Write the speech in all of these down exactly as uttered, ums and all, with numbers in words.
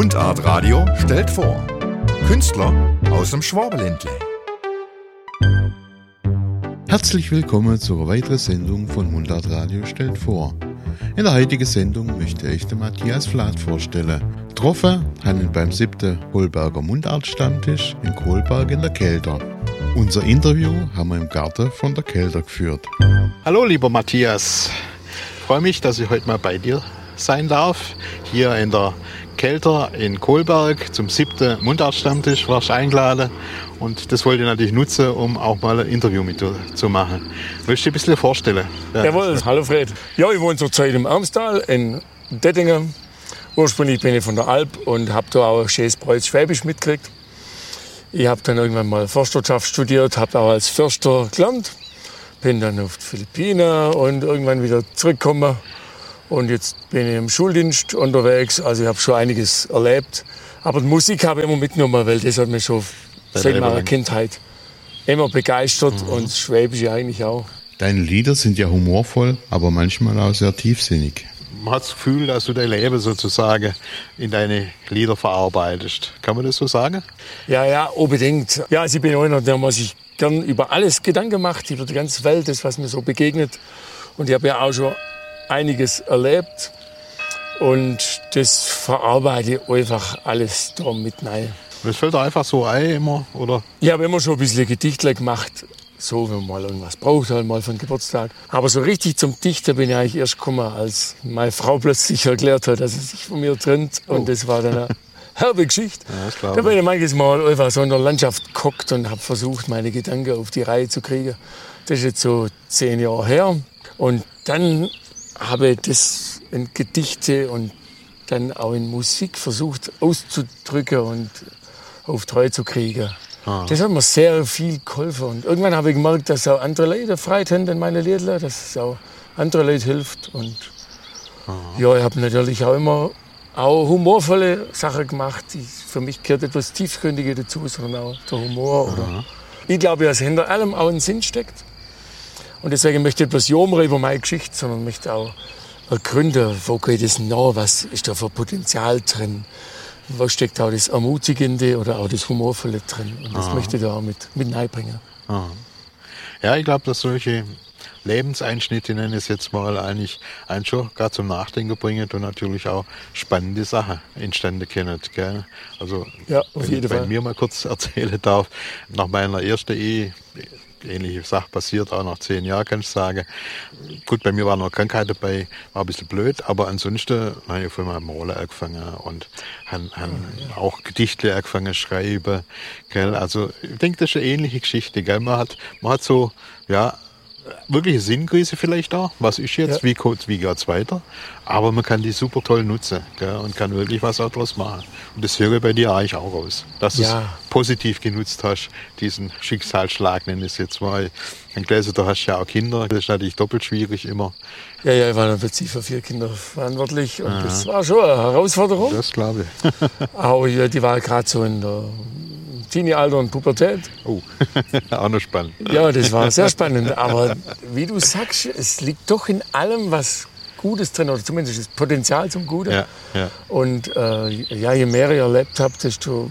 Mundart Radio stellt vor. Künstler aus dem Schwabenländle. Herzlich willkommen zu einer weiteren Sendung von Mundart Radio stellt vor. In der heutigen Sendung möchte ich den Matthias Flath vorstellen. Getroffen haben ihn beim siebten Kohlberger Mundart-Stammtisch in Kohlberg in der Kelter. Unser Interview haben wir im Garten von der Kelter geführt. Hallo lieber Matthias, ich freue mich, dass ich heute mal bei dir sein darf. Hier in der Kelter in Kohlberg zum siebten Mundart-Stammtisch warst du eingeladen. Und das wollte ich natürlich nutzen, um auch mal ein Interview mit dir zu machen. Willst du dir ein bisschen vorstellen? Ja. Jawohl, hallo Fred. Ja, ich wohne zurzeit im Ermstal in Dettingen. Ursprünglich bin ich von der Alp und habe da auch schönes Preuß Schwäbisch mitgekriegt. Ich habe dann irgendwann mal Forstwirtschaft studiert, habe auch als Förster gelernt. Bin dann auf die Philippinen und irgendwann wieder zurückgekommen. Und jetzt bin ich im Schuldienst unterwegs. Also ich habe schon einiges erlebt. Aber die Musik habe ich immer mitgenommen, weil das hat mich schon seit meiner Kindheit immer begeistert. Mhm. Und das Schwäbische eigentlich auch. Deine Lieder sind ja humorvoll, aber manchmal auch sehr tiefsinnig. Man hat das Gefühl, dass du dein Leben sozusagen in deine Lieder verarbeitest. Kann man das so sagen? Ja, ja, unbedingt. Ja, also ich bin einer, der sich gern über alles Gedanken macht, über die ganze Welt, das, was mir so begegnet. Und ich habe ja auch schon einiges erlebt. Und das verarbeite ich einfach alles da mit rein. Das fällt dir einfach so ein immer, oder? Ich habe immer schon ein bisschen Gedichte gemacht. So, wenn man mal irgendwas braucht, halt mal für den Geburtstag. Aber so richtig zum Dichter bin ich eigentlich erst gekommen, als meine Frau plötzlich erklärt hat, dass sie sich von mir trennt. Oh. Und das war dann eine herbe Geschichte. Ja, da bin ich manches Mal einfach so in der Landschaft gehockt und habe versucht, meine Gedanken auf die Reihe zu kriegen. Das ist jetzt so zehn Jahre her. Und dann habe ich das in Gedichte und dann auch in Musik versucht auszudrücken und auf treu zu kriegen. Ah. Das hat mir sehr viel geholfen. Und irgendwann habe ich gemerkt, dass auch andere Leute Freude haben an meine Lieder, dass es auch andere Leute hilft. Und ah. ja, ich habe natürlich auch immer auch humorvolle Sachen gemacht. Die, für mich gehört etwas Tiefgründiges dazu, sondern auch der Humor. Oder ah. Ich glaube, dass hinter allem auch ein Sinn steckt. Und deswegen möchte ich etwas jammern über meine Geschichte, sondern möchte auch ergründen, wo geht es nach, was ist da für Potenzial drin. Was steckt auch das Ermutigende oder auch das Humorvolle drin? Und das Aha. möchte ich da auch mit, mit reinbringen. Aha. Ja, ich glaube, dass solche Lebenseinschnitte, nenne ich es jetzt mal, eigentlich einen schon gerade zum Nachdenken bringen und natürlich auch spannende Sachen entstanden können. Gell? Also, ja, auf wenn jeden ich bei Fall. mir mal kurz erzählen darf, nach meiner ersten Ehe, ähnliche Sache passiert, auch nach zehn Jahren, kann ich sagen. Gut, bei mir war noch Krankheit dabei, war ein bisschen blöd, aber ansonsten habe ich von meinem Malen angefangen und habe hab ja. auch Gedichte angefangen zu schreiben. Gell? Also ich denke, das ist eine ähnliche Geschichte. Gell? Man hat, man hat so, ja, wirkliche Sinnkrise vielleicht auch. Was ist jetzt? Ja. Wie, wie geht es weiter? Aber man kann die super toll nutzen, gell? Und kann wirklich was auch draus machen. Und das höre ich bei dir eigentlich auch raus. Dass ja. du es positiv genutzt hast, diesen Schicksalsschlag, nenne ich es jetzt mal. Ein Gläser, du hast ja auch Kinder. Das ist natürlich doppelt schwierig immer. Ja, ja, ich war dann plötzlich für vier Kinder verantwortlich. Und Aha. das war schon eine Herausforderung. Das glaube ich. Aber ja, die war gerade so in der Teenie-Alter und Pubertät. Oh, auch noch spannend. Ja, das war sehr spannend. Aber wie du sagst, es liegt doch in allem was Gutes drin, oder zumindest das Potenzial zum Guten. Ja, ja. Und äh, ja, je mehr ich erlebt habe, desto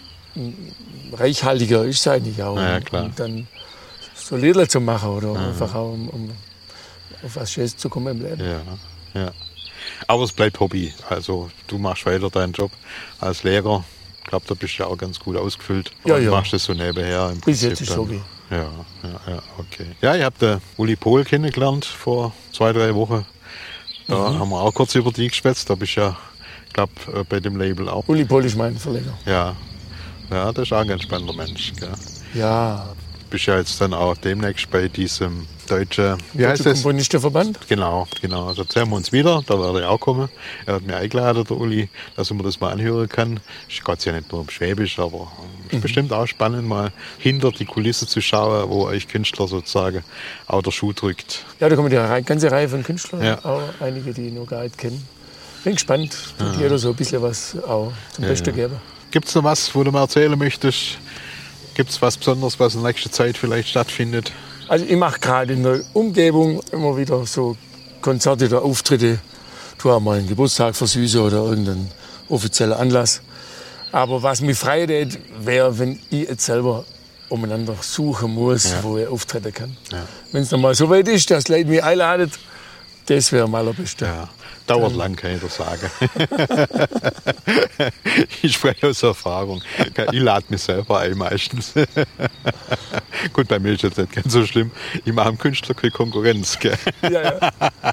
reichhaltiger ist es eigentlich auch. Ja, klar. Und dann so Lieder zu machen oder ja. einfach auch, um, um auf was Schönes zu kommen im Leben. Ja, ja. Aber es bleibt Hobby. Also du machst weiter deinen Job als Lehrer. Ich glaube, da bist du ja auch ganz gut ausgefüllt. Ja, und ja. machst das so nebenher. Im Bis jetzt ist Hobby. Ja, ja, ja, okay. Ja, ich habe den Uli Pohl kennengelernt vor zwei, drei Wochen. Da mhm. haben wir auch kurz über die geschwätzt. Da bist du ja, ich glaube, bei dem Label auch. Uli Pohl ist mein Verleger. Ja, ja, das ist auch ein ganz spannender Mensch. Gell? Ja. Du bist ja jetzt dann auch demnächst bei diesem deutschen, wie Deutsche heißt das? Komponistenverband? Genau, genau. Also sehen wir uns wieder, da werde ich auch kommen. Er hat mich eingeladen, der Uli, dass man das mal anhören kann. Ich geht ja nicht nur um Schwäbisch, aber es ist mhm. bestimmt auch spannend, mal hinter die Kulisse zu schauen, wo euch Künstler sozusagen auch der Schuh drückt. Ja, da kommen eine ganze Reihe von Künstlern, ja. auch einige, die ich noch gar nicht kennen. Bin gespannt, tut ja. jeder so ein bisschen was auch zum ja, Besten geben. Gibt es noch was, wo du mir erzählen möchtest? Gibt es was Besonderes, was in nächster Zeit vielleicht stattfindet? Also ich mache gerade in der Umgebung immer wieder so Konzerte oder Auftritte tue auch mal einen Geburtstag versüßen oder irgendeinen offiziellen Anlass. Aber was mich freut, wäre, wenn ich jetzt selber umeinander suchen muss, ja. wo ich auftreten kann. Ja. Wenn es dann mal so weit ist, dass die Leute mich einladen, das wäre am allerbeste. Ja. Dauert lang, kann ich das sagen. Ich spreche aus Erfahrung. Ich lade mich selber ein meistens. Gut, bei mir ist das nicht ganz so schlimm. Ich mache dem Künstler keine Konkurrenz. Gell? Ja, ja.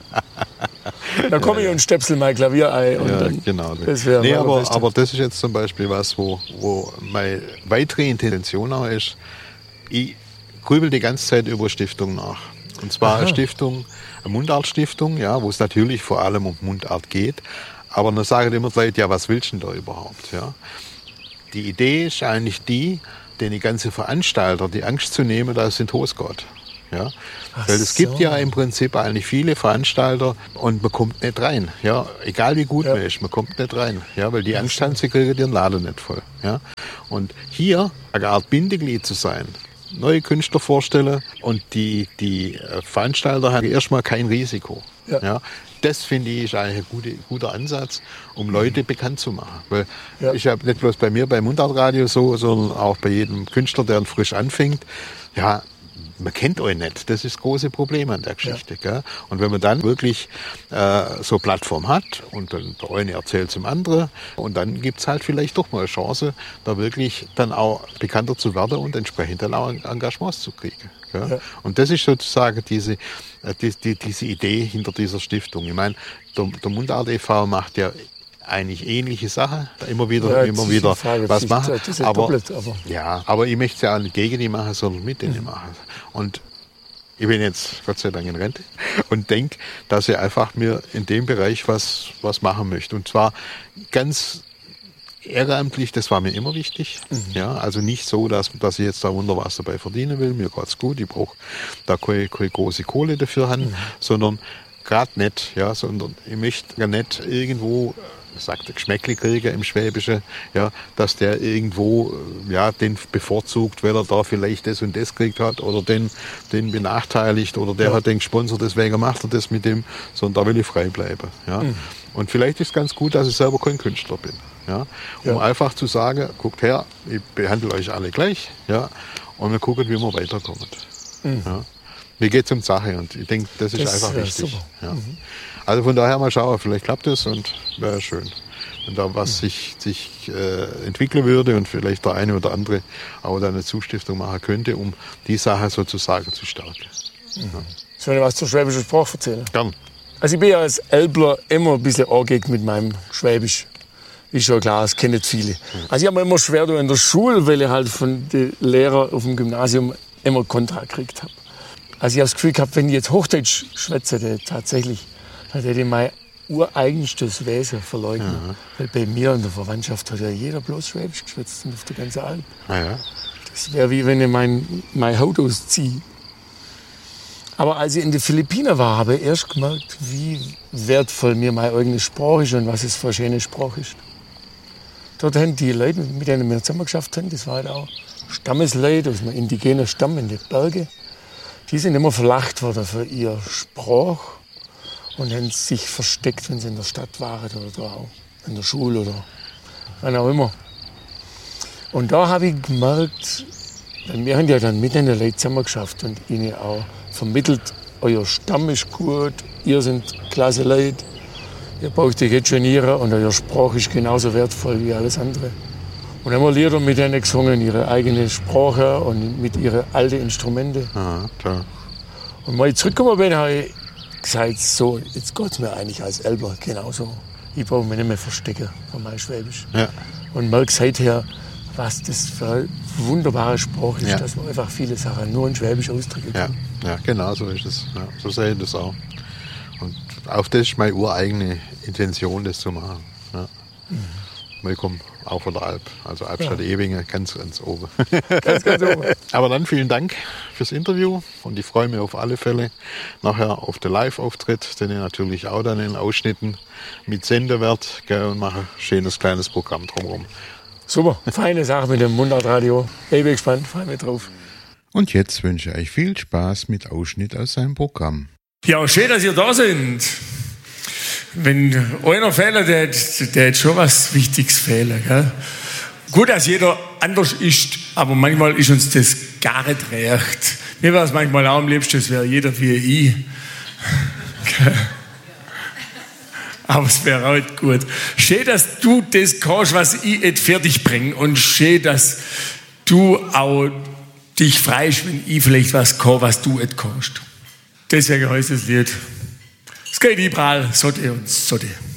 Dann komme ich und stöpsel mein Klavier ein. Und ja, dann, genau. Das nee, aber, aber das ist jetzt zum Beispiel was, wo, wo meine weitere Intention auch ist. Ich grübel die ganze Zeit über Stiftung nach. Und zwar Aha. eine Stiftung, eine Mundartstiftung, ja, wo es natürlich vor allem um Mundart geht. Aber dann sagen immer die Leute, ja, was willst du denn da überhaupt? Ja? Die Idee ist eigentlich die, den die ganzen Veranstalter die Angst zu nehmen, dass es in die Hose geht. Ja? Weil es so. gibt ja im Prinzip eigentlich viele Veranstalter und man kommt nicht rein. Ja? Egal wie gut ja. man ist, man kommt nicht rein. Ja? Weil die Angst haben, sie kriegen den Laden nicht voll. Ja? Und hier eine Art Bindeglied zu sein, neue Künstler vorstellen und die, die Veranstalter haben erstmal kein Risiko. Ja. Ja, das finde ich ist eigentlich ein guter, guter Ansatz, um Leute mhm. bekannt zu machen. Weil ja. ich habe nicht bloß bei mir beim Mundartradio so, sondern auch bei jedem Künstler, der frisch anfängt. Ja, man kennt euch nicht. Das ist das große Problem an der Geschichte. Ja. Gell? Und wenn man dann wirklich äh, so eine Plattform hat und dann der eine erzählt zum anderen und dann gibt es halt vielleicht doch mal eine Chance, da wirklich dann auch bekannter zu werden und entsprechend dann auch Engagements zu kriegen. Gell? Ja. Und das ist sozusagen diese, die, die, diese Idee hinter dieser Stiftung. Ich meine, der, der Mundart e V macht ja eigentlich ähnliche Sachen, immer wieder, ja, immer wieder Frage, was machen. Das ist ja aber, doppelt, aber. Ja, aber ich möchte es ja auch nicht gegen die machen, sondern mit denen mhm. machen. Und ich bin jetzt Gott sei Dank in Rente und denke, dass ich einfach mir in dem Bereich was, was machen möchte. Und zwar ganz ehrenamtlich, das war mir immer wichtig. Mhm. Ja, also nicht so, dass, dass ich jetzt da wunder was dabei verdienen will. Mir geht's gut, ich brauche da keine, keine große Kohle dafür haben, mhm. sondern gerade nicht, ja, sondern ich möchte ja nicht irgendwo, sagt der Geschmäckli kriegen im Schwäbischen, ja, dass der irgendwo ja, den bevorzugt, weil er da vielleicht das und das gekriegt hat oder den, den benachteiligt oder der ja. hat den gesponsert, deswegen macht er das mit dem, sondern da will ich frei bleiben. Ja. Mhm. Und vielleicht ist es ganz gut, dass ich selber kein Künstler bin. Ja, um ja. einfach zu sagen, guckt her, ich behandle euch alle gleich, ja, und wir gucken, wie wir weiterkommen. Mhm. Ja. Mir geht es um Sache und ich denke, das ist das einfach ist, wichtig. Ja. Mhm. Also von daher mal schauen, vielleicht klappt es und wäre schön, wenn da was mhm. sich, sich äh, entwickeln würde und vielleicht der eine oder andere auch da eine Zustiftung machen könnte, um die Sache sozusagen zu stärken. Mhm. Ja. Soll ich was zur schwäbischen Sprache erzählen? Gern. Also ich bin ja als Elbler immer ein bisschen angegeben mit meinem Schwäbisch. Ist schon klar, das kennen viele. Also ich habe mir immer schwer in der Schule, weil ich halt von den Lehrern auf dem Gymnasium immer Kontra gekriegt habe. Also ich habe das Gefühl gehabt, wenn ich jetzt Hochdeutsch schwätze, tatsächlich, dann hätte ich mein ureigenstes Wesen verleugnet. Ja. Weil bei mir in der Verwandtschaft hat ja jeder bloß Schwäbisch geschwätzt auf der ganzen Alp. Ja. Das wäre wie wenn ich mein, meine Haut ausziehe. Aber als ich in den Philippinen war, habe ich erst gemerkt, wie wertvoll mir meine eigene Sprache ist und was es für eine schöne Sprache ist. Dort haben die Leute, mit denen wir zusammen geschafft haben, das war halt auch Stammesleute aus einem indigenen Stamm in den Bergen, die sind immer verlacht worden für ihre Sprache und haben sich versteckt, wenn sie in der Stadt waren oder da auch in der Schule oder wann auch immer. Und da habe ich gemerkt, wir haben ja dann mit den Leuten zusammen geschafft und ihnen auch vermittelt, euer Stamm ist gut, ihr seid klasse Leute, ihr braucht euch nicht genieren und eure Sprache ist genauso wertvoll wie alles andere. Und dann haben wir Lieder mit denen gesungen, ihre eigene Sprache und mit ihren alten Instrumenten. Aha, klar. Und als ich zurückgekommen bin, habe ich gesagt, so, jetzt geht es mir eigentlich als Elber genauso. Ich brauche mich nicht mehr verstecken von meinem Schwäbisch. Ja. Und merke seither, was das für eine wunderbare Sprache ist, ja. dass man einfach viele Sachen nur in Schwäbisch ausdrücken kann. Ja, ja, genau so ist es. Ja, so sehe ich das auch. Und auch das ist meine ureigene Intention, das zu machen. Ja. Mhm. Ich komme auch von der Alp, also Albstadt ja. Ebingen, ganz, ganz oben. Ganz, ganz oben. Aber dann vielen Dank fürs Interview und ich freue mich auf alle Fälle nachher auf den Live-Auftritt, den ich natürlich auch dann in Ausschnitten mit senden werde und mache ein schönes kleines Programm drumherum. Super, feine Sache mit dem Mundartradio. Ich bin gespannt, freue mich drauf. Und jetzt wünsche ich euch viel Spaß mit Ausschnitt aus seinem Programm. Ja, schön, dass ihr da sind. Wenn einer fehlt, der, der hat schon was Wichtiges fehlen. Gell? Gut, dass jeder anders ist, aber manchmal ist uns das gar nicht recht. Mir wäre es manchmal auch am liebsten, es wäre jeder wie ich. Aber es wäre auch nicht gut. Schön, dass du das kannst, was ich nicht fertig bringe. Und schön, dass du auch dich freust, wenn ich vielleicht was kann, was du nicht kannst. Deswegen heißt das Lied. Es geht überall, Sotte und Sotte.